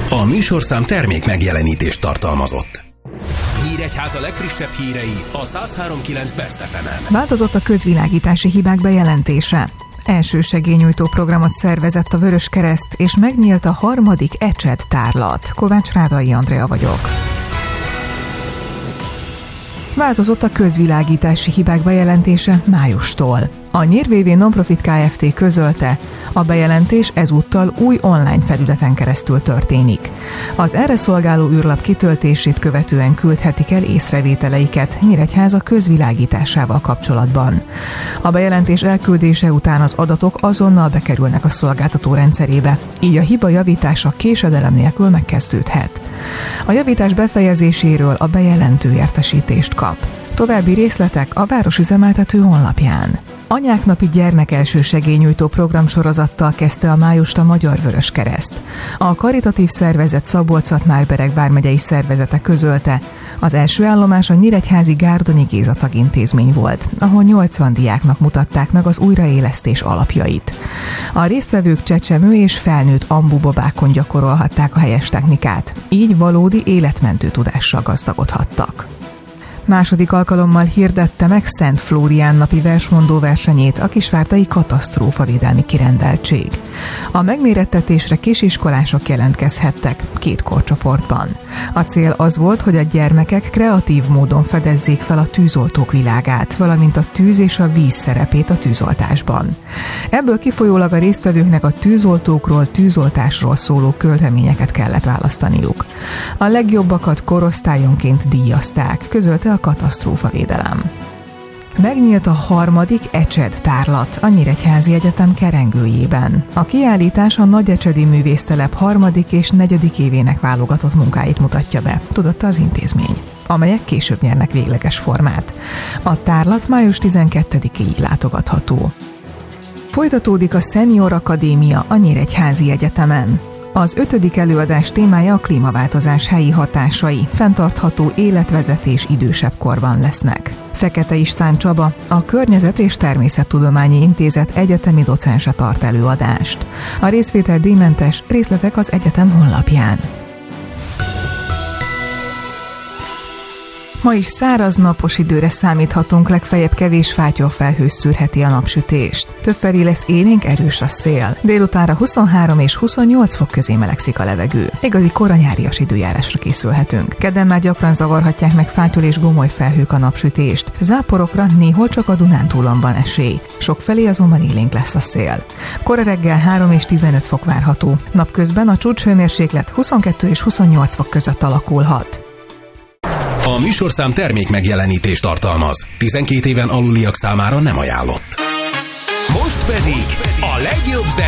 A műsorszám termék megjelenítést tartalmazott. Nyíregyháza legfrissebb hírei a 103.9 Best FM-en. Változott a közvilágítási hibák bejelentése. Elsősegélynyújtó programot szervezett a Vöröskereszt, és megnyílt a 3. ECSED tárlat. Kovács Rádai Andrea vagyok. Változott a közvilágítási hibák bejelentése májustól. A NYIR-VV Nonprofit Kft. Közölte, a bejelentés ezúttal új online felületen keresztül történik. Az erre szolgáló űrlap kitöltését követően küldhetik el észrevételeiket Nyíregyháza közvilágításával kapcsolatban. A bejelentés elküldése után az adatok azonnal bekerülnek a szolgáltató rendszerébe, így a hiba javítása késedelem nélkül megkezdődhet. A javítás befejezéséről a bejelentő értesítést kap. További részletek a városüzemeltető honlapján. Anyák napi gyermekelsősegélynyújtó programsorozattal kezdte a májust a Magyar Vöröskereszt. A karitatív szervezet Szabolcs-Szatmár-Bereg vármegyei szervezete közölte, az első állomás a nyíregyházi Gárdonyi Géza tagintézmény volt, ahol 80 diáknak mutatták meg az újraélesztés alapjait. A résztvevők csecsemő és felnőtt ambubabákon gyakorolhatták a helyes technikát, így valódi életmentő tudással gazdagodhattak. Második alkalommal hirdette meg Szent Flórián napi versmondó versenyét a kisvártai katasztrófavédelmi kirendeltség. A megmérettetésre kisiskolások jelentkezhettek 2 korcsoportban. A cél az volt, hogy a gyermekek kreatív módon fedezzék fel a tűzoltók világát, valamint a tűz és a víz szerepét a tűzoltásban. Ebből kifolyólag a résztvevőknek a tűzoltókról, tűzoltásról szóló költeményeket kellett választaniuk. A legjobbakat korosztályonként díjazták, közölte a katasztrófavédelem. Megnyílt a 3. ECSED tárlat a Nyíregyházi Egyetem kerengőjében. A kiállítás a Nagyecsedi Művésztelep 3. és 4. évének válogatott munkáit mutatja be, tudatta az intézmény, amelyek később nyernek végleges formát. A tárlat május 12-ig látogatható. Folytatódik a Senior Akadémia a Nyíregyházi Egyetemen. Az 5. előadás témája a klímaváltozás helyi hatásai, fenntartható életvezetés idősebb korban lesznek. Fekete István Csaba, a Környezet- és Természettudományi Intézet egyetemi docense tart előadást. A részvétel díjmentes, részletek az egyetem honlapján. Ma is száraz, napos időre számíthatunk, legfeljebb kevés fátyolfelhő szűrheti a napsütést. Többfelé lesz élénk, erős a szél. Délutánra 23 és 28 fok közé melegszik a levegő. Igazi koranyárias időjárásra készülhetünk. Kedden már gyakran zavarhatják meg fátyol és gomoly felhők a napsütést. Záporokra néhol csak a Dunántúlon van esély. Sokfelé azonban élénk lesz a szél. Kora reggel 3 és 15 fok várható. Napközben a csúcshőmérséklet 22 és 28 fok között alakulhat. A műsorszám termék megjelenítést tartalmaz. 12 éven aluliak számára nem ajánlott. Most pedig a legjobb zene